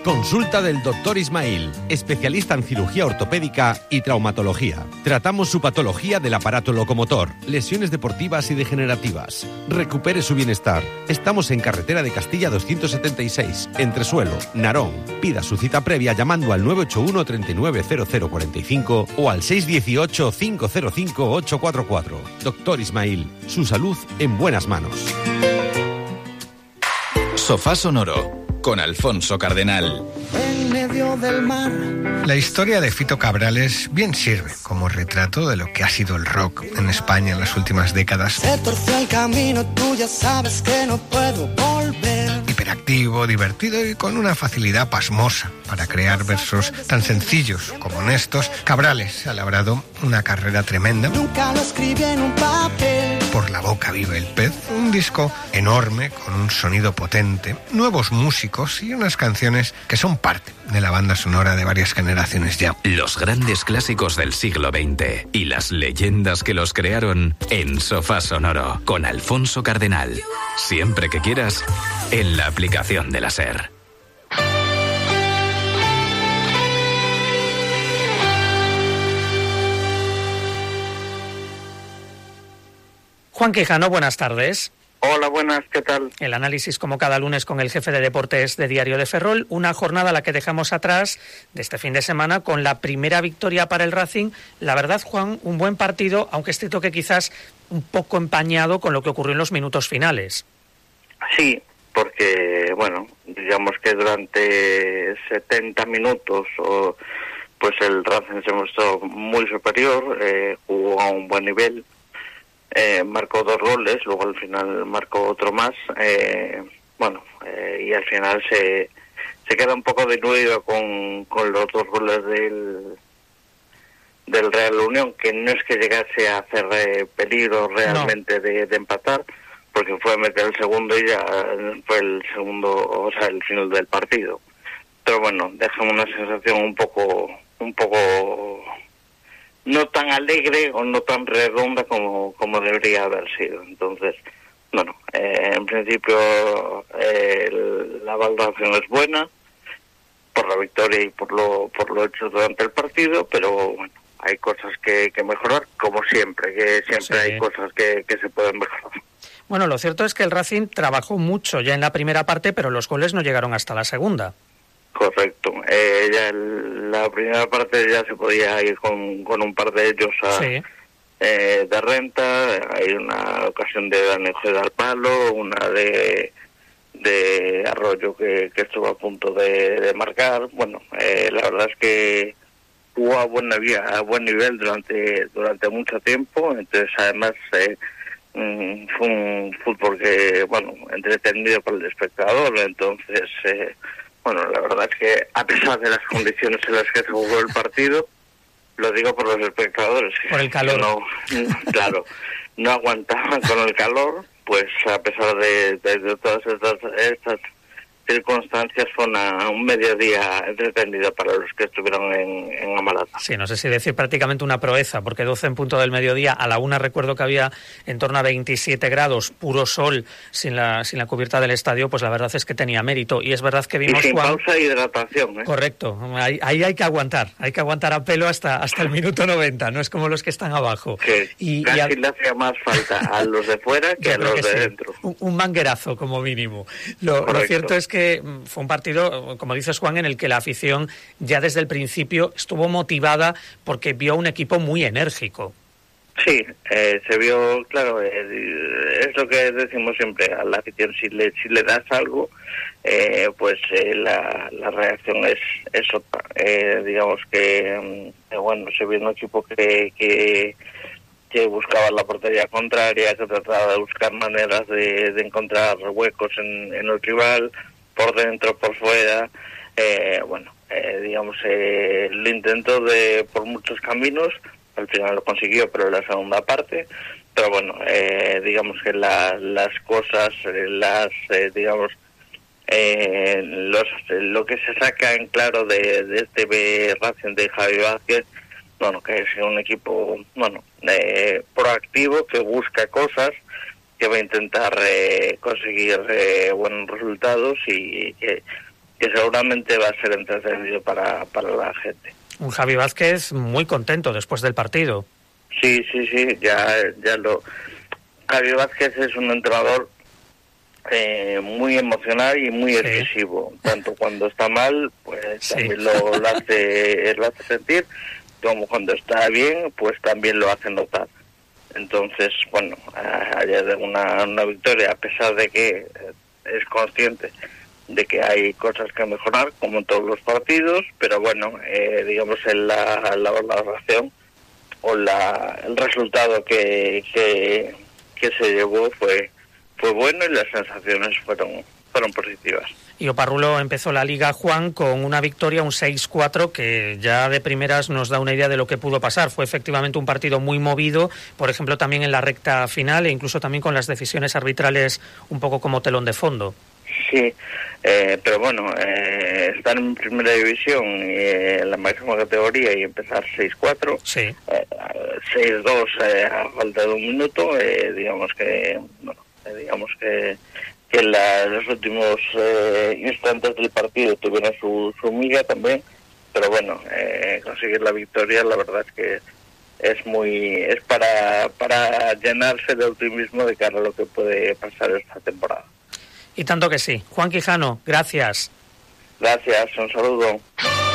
Consulta del Dr. Ismail, especialista en cirugía ortopédica y traumatología. Tratamos su patología del aparato locomotor, lesiones deportivas y degenerativas. Recupere su bienestar. Estamos en carretera de Castilla 276, Entresuelo, Narón. Pida su cita previa llamando al 981 390045 o al 618 505 844. Dr. Ismail, su salud en buenas manos. Sofá Sonoro con Alfonso Cardenal. En medio del mar. La historia de Fito Cabrales bien sirve como retrato de lo que ha sido el rock en España en las últimas décadas. Se torció el camino, tú ya sabes que no puedo volver. Hiperactivo, divertido y con una facilidad pasmosa para crear versos tan sencillos como honestos, Cabrales ha labrado una carrera tremenda. Nunca lo escribí en un papel. Por la boca vive el pez, un disco enorme con un sonido potente, nuevos músicos y unas canciones que son parte de la banda sonora de varias generaciones ya. Los grandes clásicos del siglo XX y las leyendas que los crearon en Sofá Sonoro con Alfonso Cardenal. Siempre que quieras, en la aplicación de la SER. Juan Quijano, buenas tardes. Hola, buenas, ¿qué tal? El análisis como cada lunes con el jefe de deportes de Diario de Ferrol, una jornada a la que dejamos atrás de este fin de semana con la primera victoria para el Racing. La verdad, Juan, un buen partido, aunque es cierto que quizás un poco empañado con lo que ocurrió en los minutos finales. Sí, porque, bueno, digamos que durante 70 minutos pues el Racing se mostró muy superior, jugó a un buen nivel. Marcó 2 goles, luego al final marcó otro más, y al final se queda un poco diluido con los 2 goles del Real Unión, que no es que llegase a hacer peligro realmente de empatar, porque fue a meter el segundo y ya fue el final del partido. Pero bueno, deja una sensación un poco no tan alegre o no tan redonda como debería haber sido. Entonces, bueno, en principio la valoración es buena por la victoria y por lo hecho durante el partido, pero bueno, hay cosas que mejorar, como siempre, que siempre hay cosas que se pueden mejorar. Bueno, lo cierto es que el Racing trabajó mucho ya en la primera parte, pero los goles no llegaron hasta la segunda. Correcto. Ya la primera parte ya se podía ir con un par de ellos de renta. Hay una ocasión de Dani Ojeda al palo, una de Arroyo que estuvo a punto de marcar. Bueno, la verdad es que jugó a buen nivel durante mucho tiempo. Entonces, además, fue un fútbol que, bueno, entretenido para el espectador. Entonces, bueno, la verdad es que a pesar de las condiciones en las que se jugó el partido, lo digo por los espectadores. Por el calor. Claro, no aguantaban con el calor, pues a pesar de todas estas circunstancias fue un mediodía entretenido para los que estuvieron en Amalata. Sí, no sé si decir prácticamente una proeza, porque 12 en punto del mediodía, a la 1 recuerdo que había en torno a 27 grados, puro sol, sin la cubierta del estadio, pues la verdad es que tenía mérito. Y es verdad que vimos... Y sin pausa e hidratación, ¿eh? Correcto, ahí hay que aguantar a pelo hasta el minuto 90, no es como los que están abajo. Sí, casi le hacía más falta a los de fuera que a los de dentro. Un manguerazo como mínimo. Lo cierto es que fue un partido, como dices, Juan, en el que la afición ya desde el principio estuvo motivada porque vio un equipo muy enérgico. Sí, se vio, claro, es lo que decimos siempre a la afición, si le das algo, pues la reacción es otra. Digamos que, bueno, se vio un equipo que buscaba la portería contraria, que trataba de buscar maneras de encontrar huecos en el rival, por dentro, por fuera. Digamos, lo intentó por muchos caminos, al final lo consiguió, pero en la segunda parte. Pero bueno, digamos que las cosas, lo que se saca en claro de este Racing de Javi Vázquez, bueno, que es un equipo, bueno, proactivo, que busca cosas, que va a intentar conseguir buenos resultados y que se va seguramente va a ser entretenido para la gente. Un Javi Vázquez muy contento después del partido. Sí, Javi Vázquez es un entrenador muy emocional y muy expresivo, tanto cuando está mal, pues también lo hace sentir, como cuando está bien, pues también lo hace notar. Entonces, bueno, ayer una victoria, a pesar de que es consciente de que hay cosas que mejorar, como en todos los partidos, pero bueno, digamos en la valoración o el resultado que se llevó fue bueno y las sensaciones fueron positivas. Y Oparrulo empezó la Liga, Juan, con una victoria, un 6-4, que ya de primeras nos da una idea de lo que pudo pasar. Fue efectivamente un partido muy movido, por ejemplo, también en la recta final e incluso también con las decisiones arbitrales un poco como telón de fondo. Sí, pero bueno, estar en primera división, en la máxima categoría, y empezar 6-4, 6-2 a falta de un minuto, digamos que en los últimos instantes del partido tuvieron su miga también, pero bueno, conseguir la victoria, la verdad es que es para llenarse de optimismo de cara a lo que puede pasar esta temporada. Y tanto que sí. Juan Quijano, gracias. Gracias, un saludo.